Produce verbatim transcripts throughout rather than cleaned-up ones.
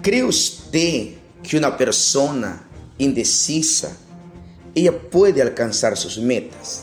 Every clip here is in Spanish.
¿Cree usted que una persona indecisa, ella puede alcanzar sus metas?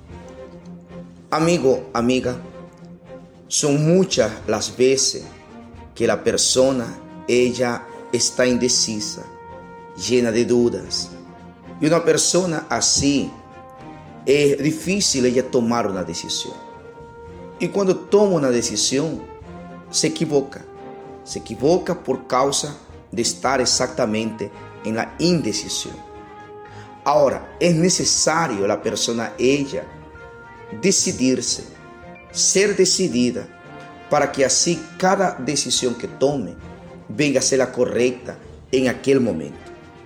Amigo, amiga, son muchas las veces que la persona, ella está indecisa, llena de dudas. Y una persona así, es difícil ella tomar una decisión. Y cuando toma una decisión, se equivoca. Se equivoca por causa de estar exactamente en la indecisión. Ahora, es necesario la persona, ella, decidirse, ser decidida, para que así cada decisión que tome venga a ser la correcta en aquel momento.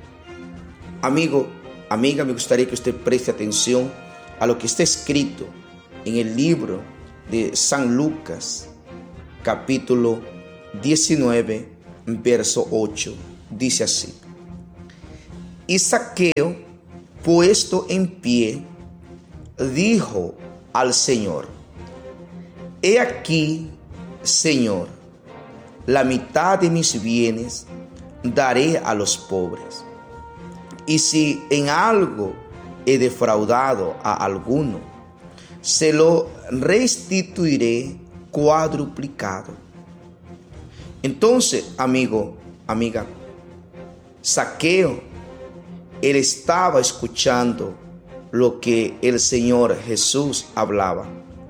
Amigo, amiga, me gustaría que usted preste atención a lo que está escrito en el libro de San Lucas, capítulo diecinueve, verso ocho. Dice así: y Zaqueo, puesto en pie, dijo al Señor: he aquí, Señor, la mitad de mis bienes daré a los pobres. Y si en algo he defraudado a alguno, se lo restituiré cuadruplicado. Entonces, amigo, amiga, Zaqueo, él estaba escuchando lo que el Señor Jesús hablaba.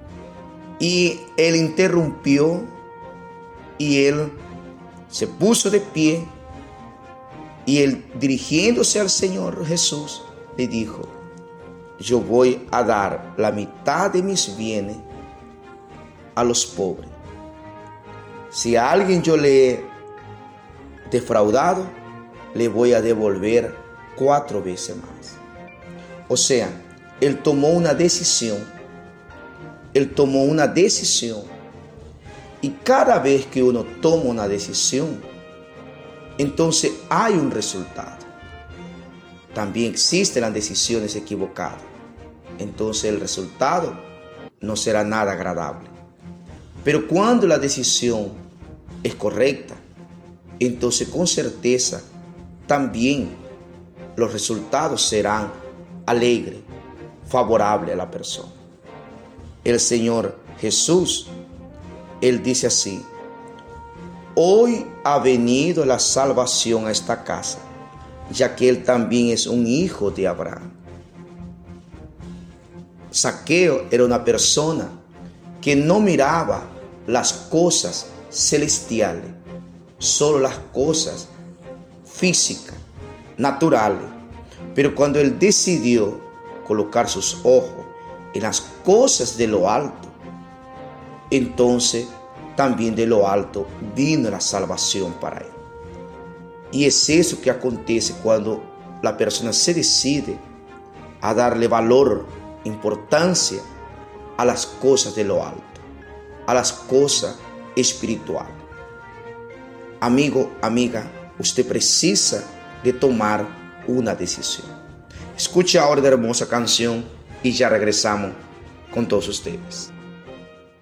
Y él interrumpió y él se puso de pie y él, dirigiéndose al Señor Jesús, le dijo: yo voy a dar la mitad de mis bienes a los pobres. Si a alguien yo le he defraudado, le voy a devolver cuatro veces más. O sea, él tomó una decisión. Él tomó una decisión. Y cada vez que uno toma una decisión, entonces hay un resultado. También existen las decisiones equivocadas. Entonces el resultado no será nada agradable. Pero cuando la decisión es correcta, entonces con certeza también los resultados serán alegres, favorables a la persona. El Señor Jesús, Él dice así: hoy ha venido la salvación a esta casa, ya que Él también es un hijo de Abraham. Zaqueo era una persona que no miraba las cosas celestiales, solo las cosas físicas, naturales. Pero cuando él decidió colocar sus ojos en las cosas de lo alto, entonces también de lo alto vino la salvación para él. Y es eso que acontece cuando la persona se decide a darle valor, importancia a las cosas de lo alto, a las cosas espirituales. Amigo, amiga, usted precisa de tomar una decisión. Escuche ahora la hermosa canción y ya regresamos con todos ustedes.